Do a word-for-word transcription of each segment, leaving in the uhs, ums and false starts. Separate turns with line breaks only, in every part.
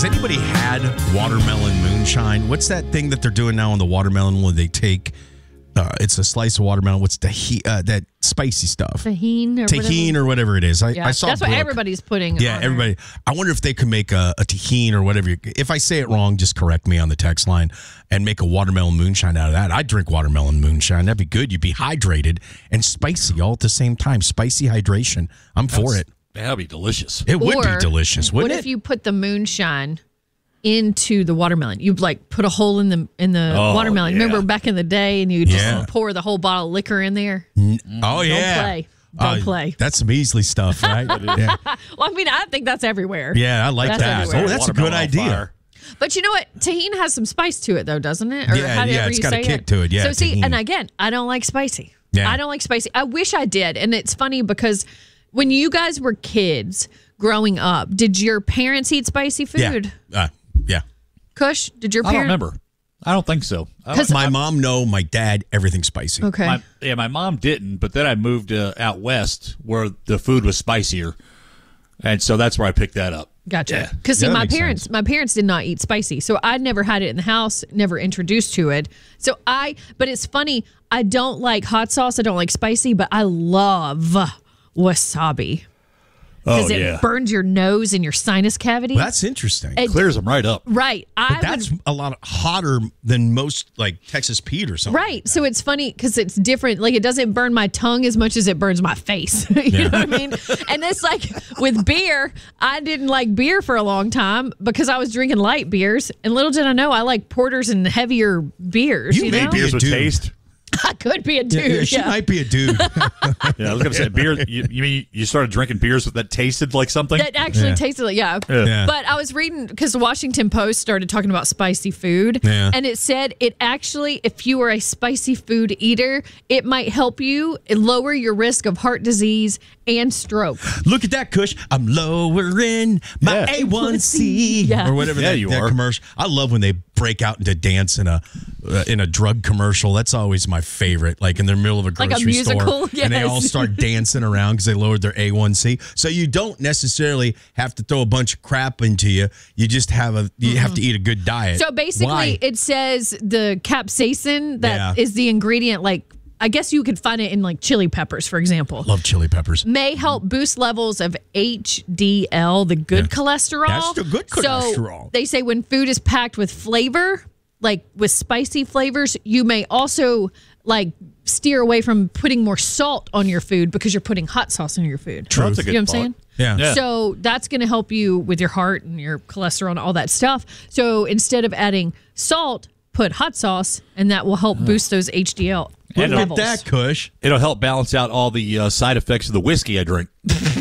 Has anybody had watermelon moonshine? What's that thing that they're doing now on the watermelon where they take, uh, it's a slice of watermelon, what's the he, uh, that spicy stuff?
Tahine or
Tahine
whatever.
or whatever it is. I,
Yeah,
I saw
that's
Brooke.
what everybody's putting
Yeah,
on
everybody. I wonder if they could make a, a tahine or whatever. If I say it wrong, just correct me on the text line and make a watermelon moonshine out of that. I'd drink watermelon moonshine. That'd be good. You'd be hydrated and spicy all at the same time. Spicy hydration. I'm for
That's-
it.
That'd be delicious.
It would
Or
be delicious, wouldn't
what
it?
if you put the moonshine into the watermelon? You'd like put a hole in the in the
Oh,
watermelon.
yeah.
Remember back in the day, and you just
Yeah.
pour the whole bottle of liquor in there.
Oh, yeah.
Don't play. Don't
Uh,
play.
That's some Easley stuff, right? yeah.
Well, I mean, I think that's everywhere.
yeah, I like
That's
that.
everywhere.
Oh, that's a good
Watermelon on
idea.
fire.
But you know what? Tahine has some spice to it, though, doesn't it? Or
Yeah,
however
yeah, it's
you
got a
say
kick to it, yeah,
So see,
tahine.
and again, I don't like spicy.
Yeah.
I don't like spicy. I wish I did, and it's funny because when you guys were kids growing up, did your parents eat spicy food?
Yeah. Uh, yeah.
Kush, did your
I don't
parents?
remember. I don't think so. I don't-
'Cause
My mom, no. My dad, everything spicy.
Okay.
My, yeah, my mom didn't, but then I moved uh, out west where the food was spicier, and so that's where I picked that up.
Gotcha.
Yeah.
Because see,
Yeah, that
my
makes
parents,
sense.
my parents did not eat spicy, so I never had it in the house, never introduced to it. So I, but it's funny. I don't like hot sauce. I don't like spicy, but I love wasabi because
Oh
it
yeah,
burns your nose and your sinus cavity.
Well, that's interesting.
It-
clears them right up.
right. I
But that's
would.
a lot hotter than most, like Texas Pete or something.
Right. So it's funny because it's different. Like, it doesn't burn my tongue as much as it burns my face. you
Yeah.
know what I mean? And it's like with beer, I didn't like beer for a long time because I was drinking light beers. And little did I know, I like porters and heavier beers.
You
You,
may
know?
be
Beers with
dude.
taste.
I could be a
Yeah,
dude.
yeah, she
yeah.
might be a dude.
Yeah, I was gonna say beer. You, you mean you started drinking beers that tasted like something?
That actually
Yeah.
tasted like, yeah.
Yeah.
But I was reading because the Washington Post started talking about spicy food.
Yeah.
And it said it actually, if you are a spicy food eater, it might help you lower your risk of heart disease and stroke.
Look at that, Kush. I'm lowering my
Yeah.
A one C
Yeah.
or whatever
Yeah,
that,
you
that
are.
commercial. I love when they break out into dance in a uh, in a drug commercial. That's always my favorite. Like in the middle of a
Like a
grocery store,
musical?
and they all
Yes.
start dancing around because they lowered their A one C. So you don't necessarily have to throw a bunch of crap into you. You just have a you have to eat a good diet.
So basically,
Why?
it says the capsaicin that is
Yeah.
the ingredient, like, I guess you could find it in like chili peppers, for example.
Love chili peppers.
May help boost levels of H D L, the good
Yeah.
cholesterol.
That's the good
So
cholesterol.
they say when food is packed with flavor, like with spicy flavors, you may also like steer away from putting more salt on your food because you're putting hot sauce on your food.
True. That's a
You
good
know what I'm
thought.
saying?
Yeah.
Yeah.
So that's going to help you with your heart and your cholesterol and all that stuff. So instead of adding salt, put hot sauce, and that will help boost those H D L
And
Look
levels.
at that, Kush.
It'll help balance out all the uh, side effects of the whiskey I drink.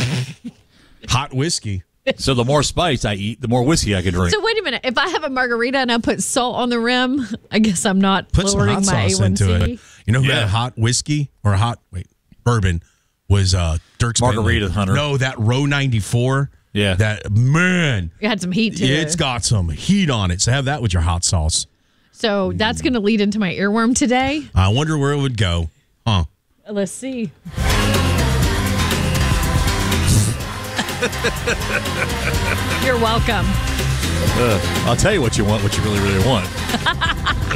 Hot whiskey.
So the more spice I eat, the more whiskey I can drink.
So wait a minute. If I have a margarita and I put salt on the rim, I guess I'm not
Put some
lowering
hot
my
sauce
A one
into
C.
it. You know who
Yeah.
had hot whiskey or hot wait bourbon was uh Dirk's
Margarita
Bentley.
Hunter.
No, that Row ninety-four.
Yeah.
That man,
It had some heat to
it's
it.
got some heat on it. So have that with your hot sauce.
So that's going to lead into my earworm today.
I wonder where it would go. Huh?
Let's see. You're welcome.
Uh, I'll tell you what you want, what you really, really want.